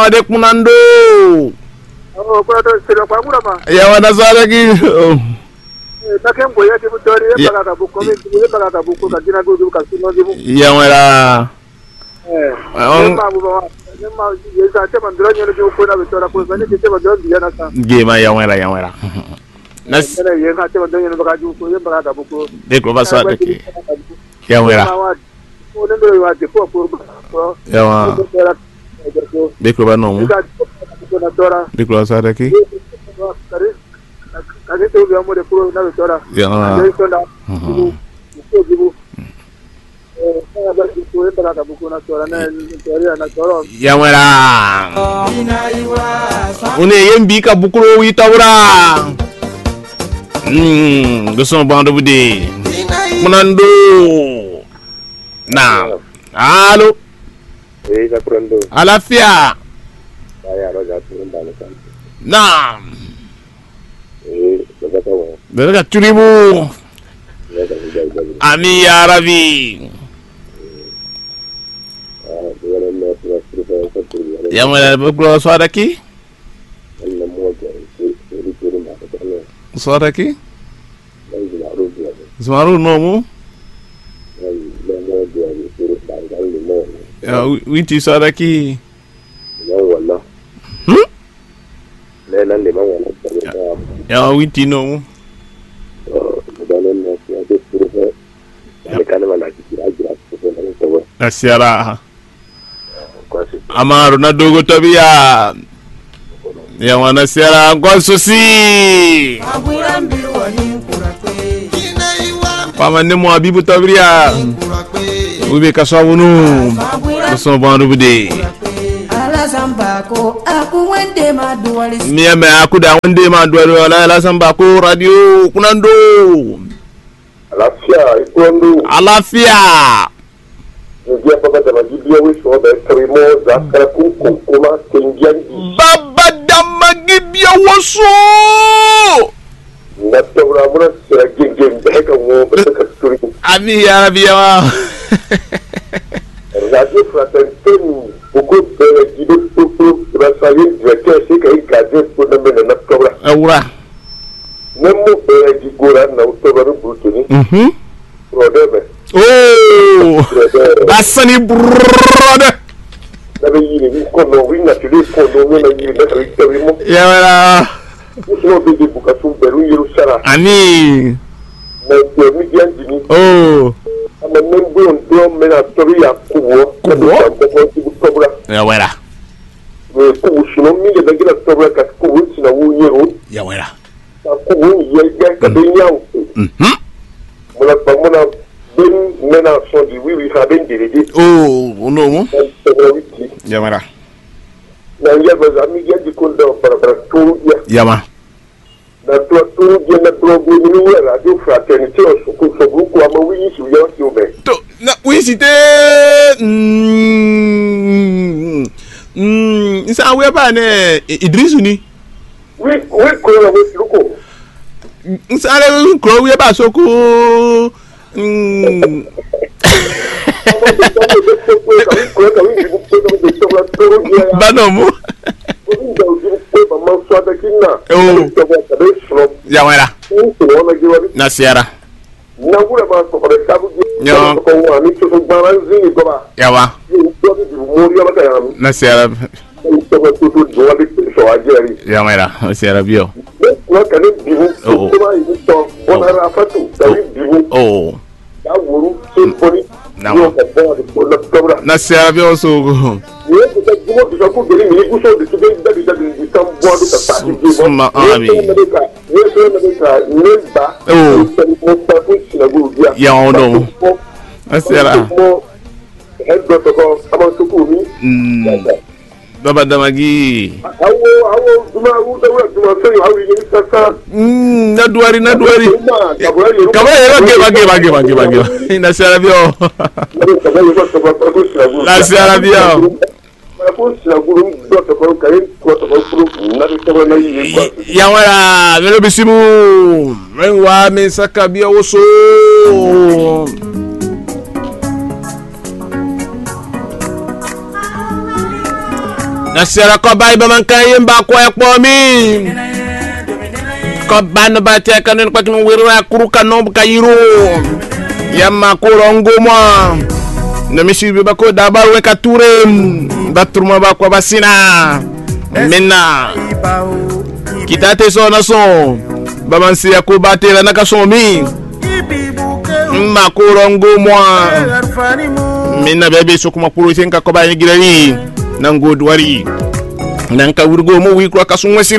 ade kunando. Oh, kwa to sira kwa mura ma. Ya wana sare ki. Na kembo ya tibu tori ya baka buko me tibu baka buko ka dina go ka sino dibu. Ya wana. Ma ye sa te mandro nyoro jo ko na betora ko bane te ba jo biya na sa. Gema ya wana. Nas. Ye sa te mandro nyoro baka ju ko ye baka buko. De ko ba sa de ki. Ya wana. Ko ne do wa te ko ko. Ya wana. De ko ba no mu. De ko sa de ki. Kare te ubi amore kuro na betora. Ya wana. Ya wana. Une yembi ka bukuro witabura. Gusto bando bude. Munando. Na. Halo. Alafia. Na. Daga turibu. Ami ya Rabi. Ya mana bukuro suara ki? Suara ki? Suara nomu? Ya winti suara ki? Ya winti nomu? Nasiara. Amaru na dogo tabia. Ya wana siara ngwansusi. Pama nemo abibu tabia. Ube kasawunu. Gusto bandu bude. Miame akuda wende maduwali ala sambako radio kunando. Alafia. Ndia baba da magibia wisho da krimo za karaku kuma kengiangi. Baba da magibia waso. Na tabra mura sira gengeng beka wo beka sturi. Ami ya Rabia. Radio Fraternité beaucoup de guides pour travailler directeur c'est qu'il cadre pour le mener na tabra. Aura. Nemu di gora na tabra butuni. Problème. Oh, Bassani brother. Ya wala. Ani. Oh. Ya wala. Ya wala. Mena son di oui haben diridi. Oh, no. Ya mara. Na ya ba ami ya di kon da para tu ya. Ya ma. Na tu ya na drogo ni ya radio fraternité o ko so bu ko ama wi su ya ti o be. To na wi site isa we ba ne Idrisu ni. Oui, ko na we su ko. Isa le ko we ba so ko Banomu. Ya wera. Nasiara. Ya wa. Nasiara. Ya wera. Nasiara bio. Oh. Na siara bio so ya ono na siara baba damagi na duari bage na siara bio na siara bio ya wala velo bisimu menwa mesaka bio oso Nasira ko bay ba man kay mba ko ek po mi. Ko ban ba te kanon pa kinu wirwa kuru kanon kayiro. Yamma ko rongo mo. Na misi ba ko dabar we kature. Baturma ba ko basina. Menna. Kita te so na so. Ba man si ko batela na kaso mi. Ma ko rongo mo. Menna bebe so kuma puro senka ko ba ni girani. Nango duwari. Nanka wurgo mo wi ko kaso wasira.